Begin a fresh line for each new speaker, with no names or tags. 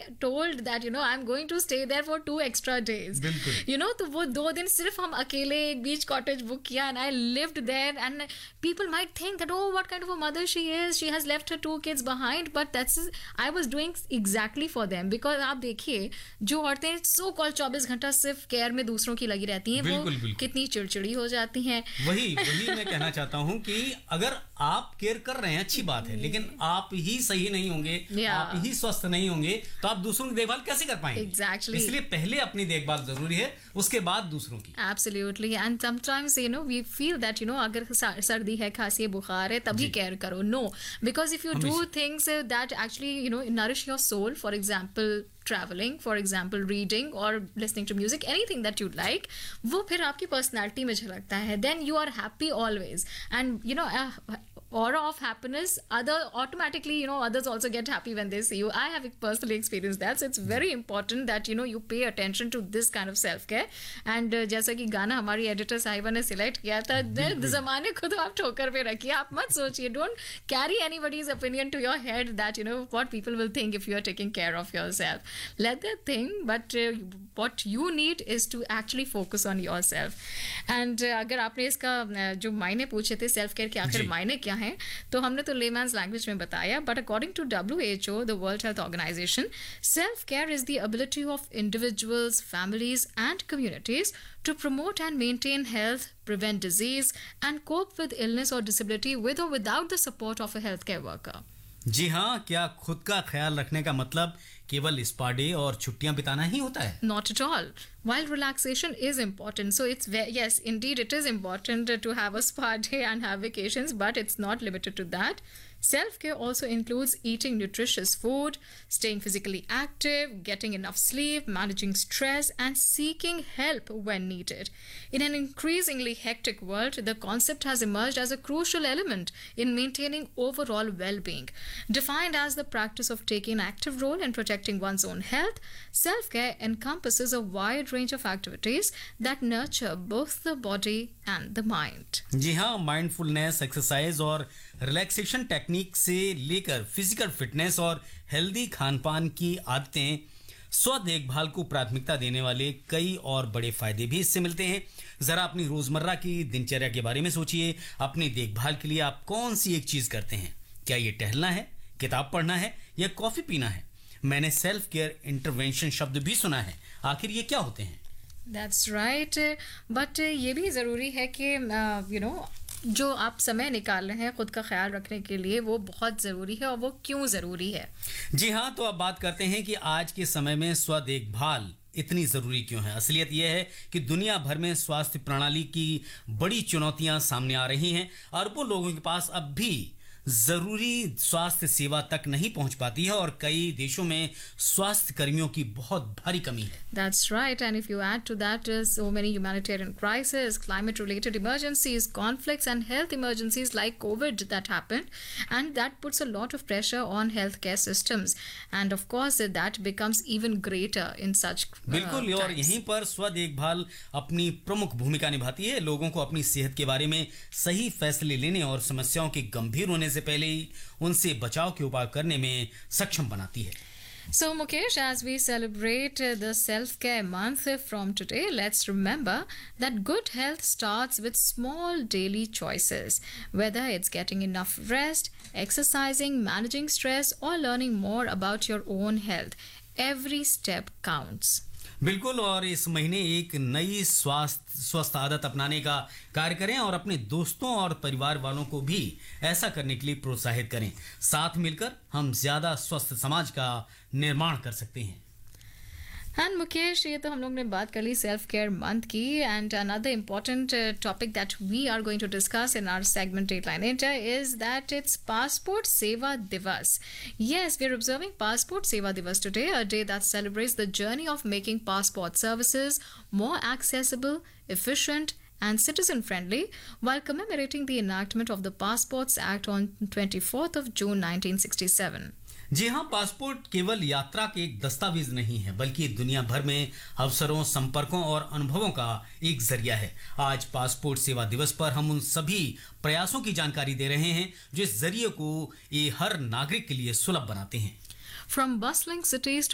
told that I'm going to stay there for 2 extra days.
बिल्कुल.
तो वो 2 दिन सिर्फ हम अकेले एक बीच कॉटेज बुक किया, and I lived there, and people might think that, oh, what kind of a mother she is, she has left her 2 kids behind, but I was doing exactly for them, because आप देखिए जो औरतें सो call 24 घंटा सिर्फ care में दूसरों की लगी रहती हैं, वो कितनी चिड़चिड़ी हो जाती हैं.
वही मैं कहना चाहता हूँ कि अगर आप केयर कर रहे हैं अच्छी बात है, लेकिन आप ही सही नहीं होंगे, आप ही स्वस्थ नहीं होंगे, तो आप दूसरों की देखभाल कैसे कर पाएंगे?
Exactly.
इसलिए पहले अपनी देखभाल जरूरी है, उसके बाद दूसरों की.
Absolutely. And sometimes we feel that अगर सर्दी है, खांसी है, बुखार है, तभी केयर करो. No, because if you do things that actually nourish your soul, for example traveling, for example reading or listening to music, anything that you like, वो फिर आपकी पर्सनालिटी में झलकता है. Then you are happy always, and aura of happiness, automatically others also get happy when they see you. I have personally experienced that, so it's very important that you pay attention to this kind of self care. And जैसा कि गाना हमारी editor साहिबा ने select किया था, ज़माने को तो आप ठोकर पे रखिए, आप मत सोचिए, don't carry anybody's opinion to your head that what people will think if you are taking care of yourself. Let them think, but what you need is to actually focus on yourself. And अगर आपने इसका जो मायने पूछे थे self care के आखिर मायने क्या हैं, तो हमने तो लेमैन्स लैंग्वेज में बताया, but according to WHO, the World Health Organization, self care is the ability of individuals, families and communities to promote and maintain health, prevent disease and cope with illness or disability with or without the support of a healthcare worker.
जी हाँ, क्या खुद का ख्याल रखने का मतलब केवल spa day और छुट्टियां बिताना ही होता है?
Not at all. While relaxation is important, so yes, indeed it is important to have a spa day and have vacations, but it's not limited to that. Self-care also includes eating nutritious food, staying physically active, getting enough sleep, managing stress, and seeking help when needed. In an increasingly hectic world, the concept has emerged as a crucial element in maintaining overall well-being. Defined as the practice of taking an active role in protecting one's own health, self-care encompasses a wide range of activities that nurture both the body and the mind.
जी हाँ, mindfulness, exercise और relaxation technique से लेकर physical fitness और healthy खानपान की आदतें स्व देखभाल को प्राथमिकता देने वाले कई और बड़े फायदे भी इससे मिलते हैं. जरा अपनी रोजमर्रा की दिनचर्या के बारे में सोचिए. अपनी देखभाल के लिए आप कौन सी एक चीज करते हैं? क्या ये टहलना है, किताब पढ़ना है या कॉफी पीना है? मैंने सेल्फ केयर इंटरवेंशन शब्द भी सुना है. आखिर ये क्या होते हैं?
That's right, but ये भी ज़रूरी है कि जो आप समय निकाल रहे हैं खुद का ख्याल रखने के लिए, वो बहुत ज़रूरी है. और वो क्यों ज़रूरी है?
जी हाँ, तो अब बात करते हैं कि आज के समय में स्व देखभाल इतनी ज़रूरी क्यों है. असलियत यह है कि दुनिया भर में स्वास्थ्य प्रणाली की बड़ी चुनौतियां सामने आ रही हैं. अरबों लोगों के पास अब भी जरूरी स्वास्थ्य सेवा तक नहीं पहुंच पाती है और कई देशों में स्वास्थ्य कर्मियों की बहुत भारी कमी है.
That's right, and if you add to that so many humanitarian crises, climate-related emergencies, conflicts, and health emergencies like COVID that happened, and that puts a lot of pressure on healthcare systems, and of course that becomes even greater in such
बिल्कुल. और यहीं पर स्व देखभाल अपनी प्रमुख भूमिका निभाती है. लोगों को अपनी सेहत के बारे में सही फैसले लेने और समस्याओं के गंभीर होने से पहले ही उनसे बचाव के उपाय करने में सक्षम बनाती है.
So Mukesh, as we celebrate the self-care month from today, let's remember that good health starts with small daily choices. Whether it's getting enough rest, exercising, managing stress, or learning more about your own health, every step counts.
बिल्कुल. और इस महीने एक नई स्वस्थ आदत अपनाने का कार्य करें और अपने दोस्तों और परिवार वालों को भी ऐसा करने के लिए प्रोत्साहित करें. साथ मिलकर हम ज्यादा स्वस्थ समाज का निर्माण कर सकते हैं.
And Mukesh, ये तो हम लोग ने बात कर ली सेल्फ केयर मंथ की. And another important topic that we are going to discuss in our segment dateline India is that it's passport सेवा दिवस. Yes, we are observing Passport Seva Divas today, a day that celebrates the journey of making passport services more accessible, efficient, and citizen-friendly, while commemorating the enactment of the Passports Act on 24th of June 1967.
जी हाँ, passport केवल यात्रा के एक दस्तावेज नहीं है, बल्कि दुनिया भर में अवसरों, संपर्कों और अनुभवों का एक जरिया है. आज पासपोर्ट सेवा दिवस पर हम उन सभी प्रयासों की जानकारी दे रहे हैं जो इस जरिए को ये हर नागरिक के लिए सुलभ बनाते हैं.
From bustling cities to